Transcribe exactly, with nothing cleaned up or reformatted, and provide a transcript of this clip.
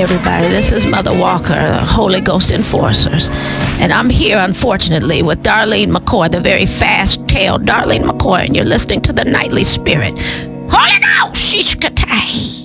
everybody. This is Mother Walker, the Holy Ghost Enforcers. And I'm here, unfortunately, with Darlene McCoy, the very fast-tailed Darlene McCoy, and you're listening to the Nightly Spirit. Holy Ghost! Shishkatai.